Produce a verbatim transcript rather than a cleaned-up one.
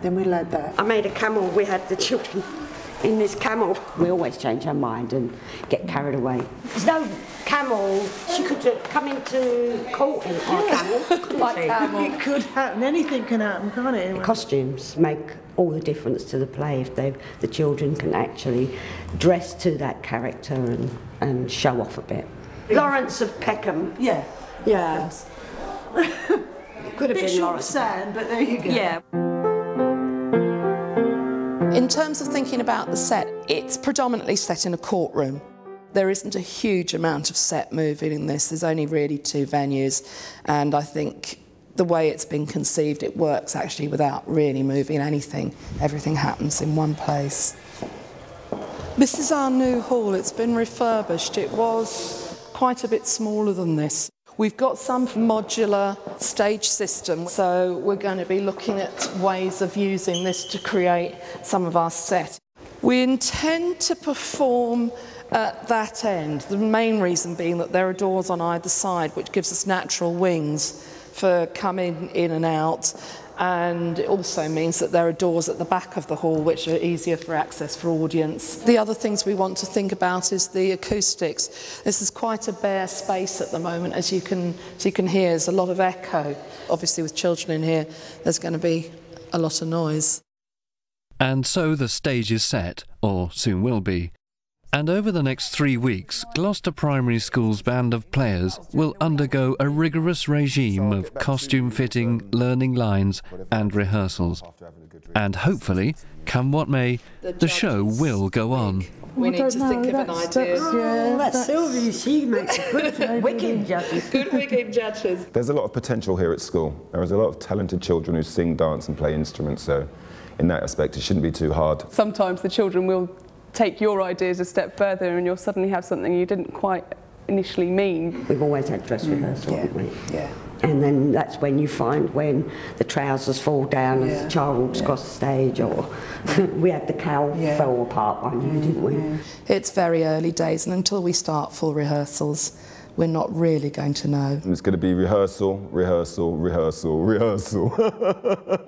then we'll add that. I made a camel. We had the children in this camel. We always change our mind and get carried away. There's no camel. She could uh, come into court in our camel. Like camel. It could happen. Anything can happen, can't it? The costumes make all the difference to the play if they, the children can actually dress to that character and, and show off a bit. Lawrence of Peckham. Yeah. Yeah. Yes. Could have bit been short Lawrence. sand, but there you go. Yeah. In terms of thinking about the set, it's predominantly set in a courtroom. There isn't a huge amount of set moving in this. There's only really two venues, and I think the way it's been conceived, it works actually without really moving anything. Everything happens in one place. This is our new hall. It's been refurbished. It was quite a bit smaller than this. We've got some modular stage system, so we're going to be looking at ways of using this to create some of our set. We intend to perform at that end, the main reason being that there are doors on either side, which gives us natural wings for coming in and out, and it also means that there are doors at the back of the hall which are easier for access for audience. The other things we want to think about is the acoustics. This is quite a bare space at the moment, as you can, as you can hear, there's a lot of echo. Obviously with children in here, there's going to be a lot of noise. And so the stage is set, or soon will be. And over the next three weeks, Gloucester Primary School's band of players will undergo a rigorous regime of costume fitting, learning lines and rehearsals. And hopefully, come what may, the show will go on. We need to think of an idea. Oh, that's Sylvie. She makes good wicked judges. Good wicked judges. There's a lot of potential here at school. There is a lot of talented children who sing, dance and play instruments, so in that aspect it shouldn't be too hard. Sometimes the children will take your ideas a step further and you'll suddenly have something you didn't quite initially mean. We've always had dress rehearsal, Yeah. haven't we? Yeah. And then that's when you find when the trousers fall down as Yeah. the child walks Yeah. across the stage, or we had the cowl Yeah. fell apart one year, didn't we? Yeah. It's very early days, and until we start full rehearsals, we're not really going to know. It's going to be rehearsal, rehearsal, rehearsal, rehearsal.